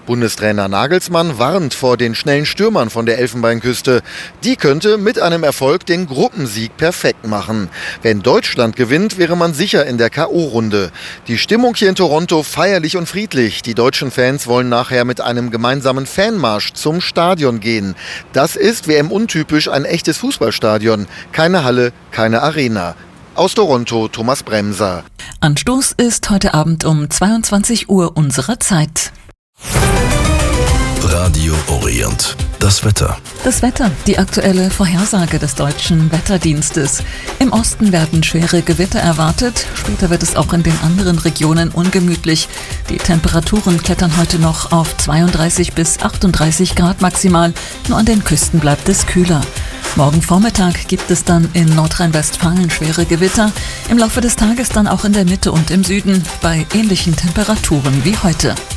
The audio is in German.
Bundestrainer Nagelsmann warnt vor den schnellen Stürmern von der Elfenbeinküste. Die könnte mit einem Erfolg den Gruppensieg perfekt machen. Wenn Deutschland gewinnt, wäre man sicher in der K.O.-Runde. Die Stimmung hier in Toronto feierlich und friedlich. Die deutschen Fans wollen nachher mit einem gemeinsamen Fanmarsch zum Stadion gehen. Das ist WM-untypisch ein echtes Fußballstadion. Keine Halle, keine Arena. Aus Toronto, Thomas Bremser. Anstoß ist heute Abend um 22 Uhr unserer Zeit. Radio Orient. Das Wetter. Das Wetter, die aktuelle Vorhersage des deutschen Wetterdienstes. Im Osten werden schwere Gewitter erwartet. Später wird es auch in den anderen Regionen ungemütlich. Die Temperaturen klettern heute noch auf 32 bis 38 Grad maximal. Nur an den Küsten bleibt es kühler. Morgen Vormittag gibt es dann in Nordrhein-Westfalen schwere Gewitter. Im Laufe des Tages dann auch in der Mitte und im Süden bei ähnlichen Temperaturen wie heute.